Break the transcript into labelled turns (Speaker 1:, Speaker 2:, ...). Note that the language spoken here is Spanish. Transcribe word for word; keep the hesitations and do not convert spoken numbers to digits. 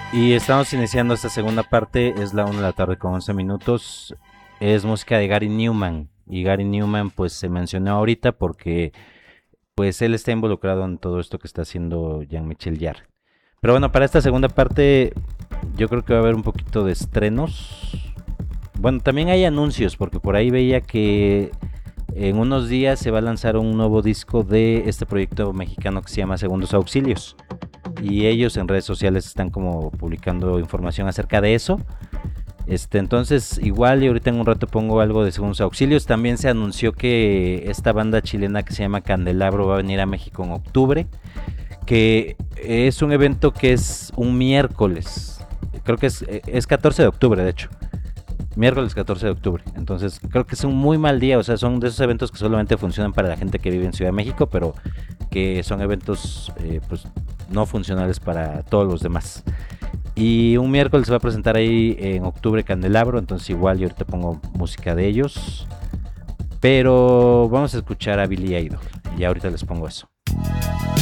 Speaker 1: Y estamos iniciando esta segunda parte, es la una de la tarde con once minutos. Es música de Gary Newman. Y Gary Newman pues se mencionó ahorita porque pues él está involucrado en todo esto que está haciendo Jean-Michel Jarre. Pero bueno, para esta segunda parte yo creo que va a haber un poquito de estrenos. Bueno, también hay anuncios porque por ahí veía que en unos días se va a lanzar un nuevo disco de este proyecto mexicano que se llama Segundos Auxilios. Y ellos en redes sociales están como publicando información acerca de eso. Este, entonces, igual y ahorita en un rato pongo algo de Segundos Auxilios. También se anunció que esta banda chilena que se llama Candelabro va a venir a México en octubre. Que es un evento que es un miércoles. Creo que es, es catorce de octubre, de hecho. Miércoles catorce de octubre. Entonces, creo que es un muy mal día. O sea, son de esos eventos que solamente funcionan para la gente que vive en Ciudad de México, pero que son eventos eh, pues no funcionales para todos los demás. Y un miércoles se va a presentar ahí en octubre Candelabro, entonces igual yo ahorita pongo música de ellos. Pero vamos a escuchar a Billy Idol y ahorita les pongo eso.